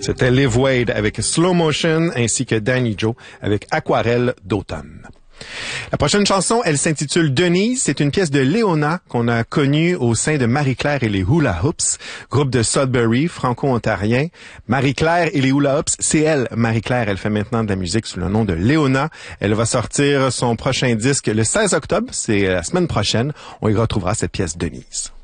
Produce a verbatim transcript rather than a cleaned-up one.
C'était Liv Wade avec Slow Motion ainsi que Danny Joe avec Aquarelle d'automne. La prochaine chanson, elle s'intitule Denise. C'est une pièce de Léona qu'on a connue au sein de Marie-Claire et les Hula Hoops, groupe de Sudbury, franco-ontarien. Marie-Claire et les Hula Hoops, c'est elle, Marie-Claire. Elle fait maintenant de la musique sous le nom de Léona. Elle va sortir son prochain disque le seize octobre, c'est la semaine prochaine. On y retrouvera cette pièce Denise.